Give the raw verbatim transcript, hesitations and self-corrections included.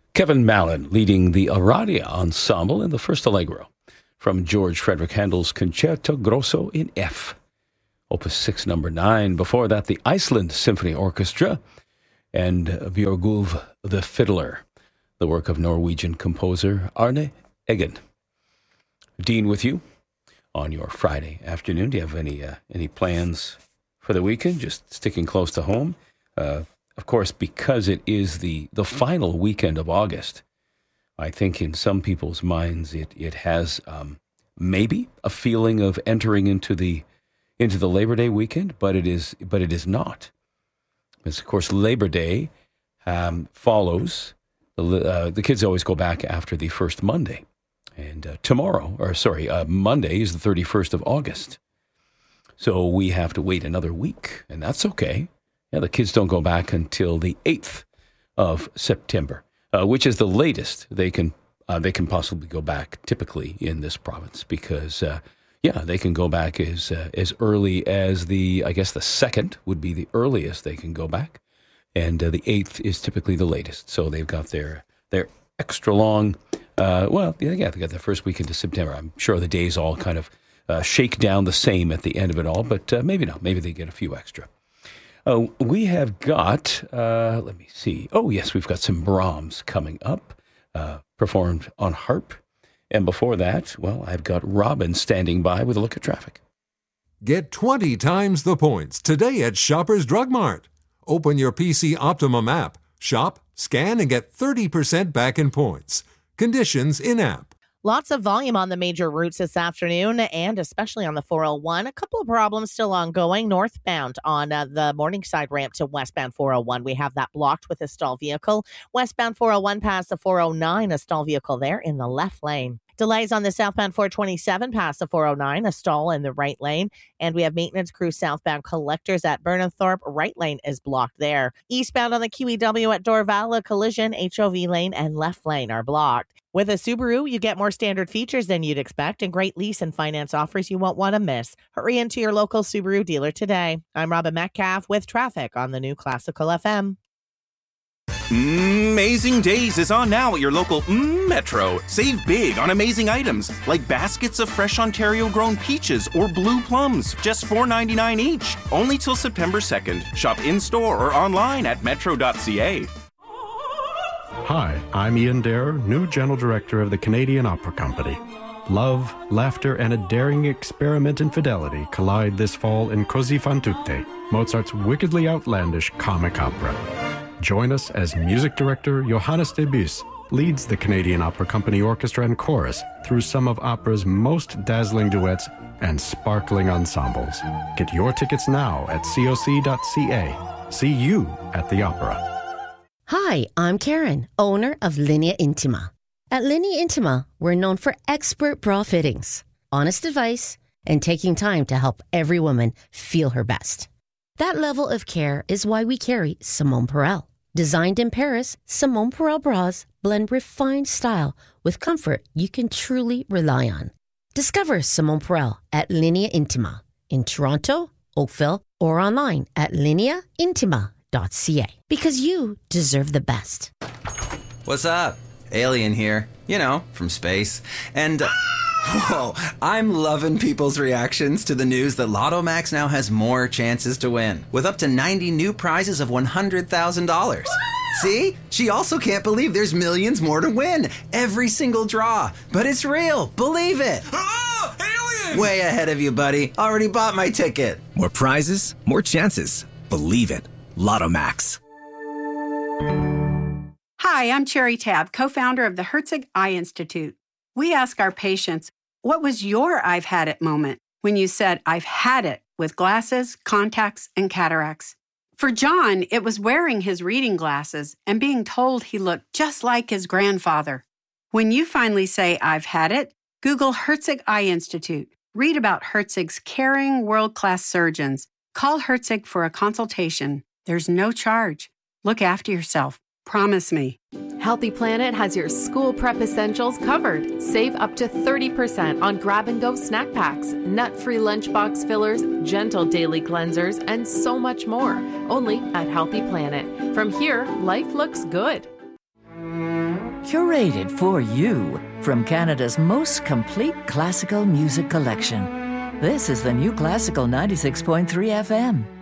Kevin Mallon leading the Aradia Ensemble in the first Allegro from George Frederick Handel's Concerto Grosso in F, Opus six, number nine. Before that, the Iceland Symphony Orchestra and Björgulf the Fiddler, the work of Norwegian composer Arne Eggen. Dean with you on your Friday afternoon. Do you have any uh, any plans for the weekend? Just sticking close to home? Uh, of course, because it is the, the final weekend of August, I think in some people's minds it it has um, maybe a feeling of entering into the into the Labor Day weekend, but it is but it is not. Because of course Labor Day um, follows the uh, the kids always go back after the first Monday, and uh, tomorrow or sorry uh, Monday is the thirty-first of August, so we have to wait another week, and that's okay. Yeah, the kids don't go back until the eighth of September. Uh, which is the latest they can uh, they can possibly go back typically in this province, because uh, yeah, they can go back as uh, as early as the I guess the second would be the earliest they can go back, and uh, the eighth is typically the latest. So they've got their their extra long. Uh, well, yeah, they got the first week into September. I'm sure the days all kind of uh, shake down the same at the end of it all, but uh, maybe not. Maybe they get a few extra. Uh, we have got, uh, let me see. Oh, yes, we've got some Brahms coming up, uh, performed on harp. And before that, well, I've got Robin standing by with a look at traffic. Get twenty times the points today at Shoppers Drug Mart. Open your P C Optimum app, shop, scan, and get thirty percent back in points. Conditions in-app. Lots of volume on the major routes this afternoon, and especially on the four oh one. A couple of problems still ongoing northbound on uh, the Morningside ramp to westbound four oh one. We have that blocked with a stall vehicle. Westbound four oh one past the four oh nine, a stall vehicle there in the left lane. Delays on the southbound four twenty-seven past the four oh nine, a stall in the right lane. And we have maintenance crew southbound collectors at Burnhamthorpe. Right lane is blocked there. Eastbound on the Q E W at Dorval, a collision, H O V lane and left lane are blocked. With a Subaru, you get more standard features than you'd expect and great lease and finance offers you won't want to miss. Hurry into your local Subaru dealer today. I'm Robin Metcalf with traffic on the new Classical F M. Amazing Days is on now at your local mm, Metro. Save big on amazing items like baskets of fresh Ontario-grown peaches or blue plums, just four ninety-nine each. Only till September second. Shop in-store or online at metro dot c a. Hi, I'm Ian Dare, new General Director of the Canadian Opera Company. Love, laughter, and a daring experiment in fidelity collide this fall in Così fan tutte, Mozart's wickedly outlandish comic opera. Join us as music director Johannes Debussy leads the Canadian Opera Company Orchestra and Chorus through some of opera's most dazzling duets and sparkling ensembles. Get your tickets now at c o c dot c a. See you at the opera. Hi, I'm Karen, owner of Linea Intima. At Linea Intima, we're known for expert bra fittings, honest advice, and taking time to help every woman feel her best. That level of care is why we carry Simone Perel. Designed in Paris, Simone Perel bras blend refined style with comfort you can truly rely on. Discover Simone Perel at Linea Intima in Toronto, Oakville, or online at linea intima dot c a, because you deserve the best. What's up? Alien here. You know, from space. And, uh, whoa, I'm loving people's reactions to the news that Lotto Max now has more chances to win, with up to ninety new prizes of one hundred thousand dollars. See? She also can't believe there's millions more to win. Every single draw. But it's real. Believe it. Oh, alien! Way ahead of you, buddy. Already bought my ticket. More prizes, more chances. Believe it. Lotto Max. Hi, I'm Cherry Tab, co-founder of the Herzig Eye Institute. We ask our patients, what was your I've had it moment when you said, I've had it with glasses, contacts, and cataracts? For John, it was wearing his reading glasses and being told he looked just like his grandfather. When you finally say, I've had it, Google Herzig Eye Institute. Read about Herzig's caring, world-class surgeons. Call Herzig for a consultation. There's no charge. Look after yourself. Promise me. Healthy Planet has your school prep essentials covered. Save up to thirty percent on grab-and-go snack packs, nut-free lunchbox fillers, gentle daily cleansers, and so much more. Only at Healthy Planet. From here, life looks good. curated for you from Canada's most complete classical music collection. This is the New Classical ninety-six point three F M.